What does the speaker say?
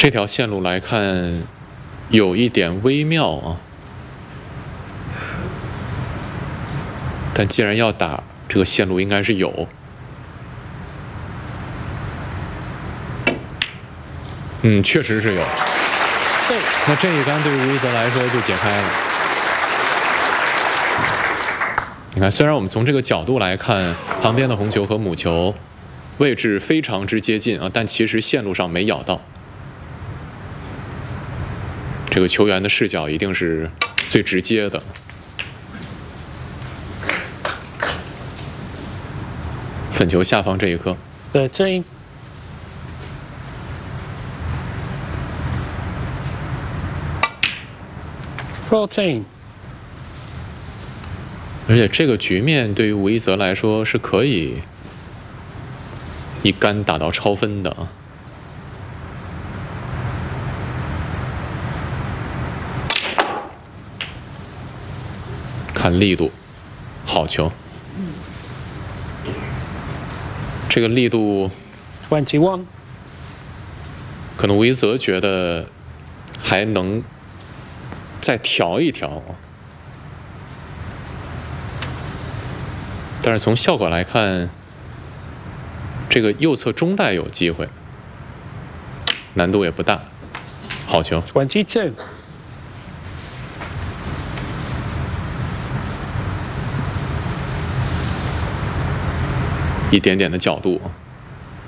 这条线路来看，有一点微妙啊。但既然要打，这个线路应该是有。确实是有。那这一杆对于吴一泽来说就解开了。你看，虽然我们从这个角度来看，旁边的红球和母球位置非常之接近啊，但其实线路上没咬到。这个球员的视角一定是最直接的。粉球下方这一颗。 13. 14. 而且这个局面对于吴一泽来说是可以一杆打到超分的啊。看力度，好球。这个力度 21， 可能吴一泽觉得还能再调一调，但是从效果来看，这个右侧中带有机会，难度也不大，好球。 22， 一点点的角度。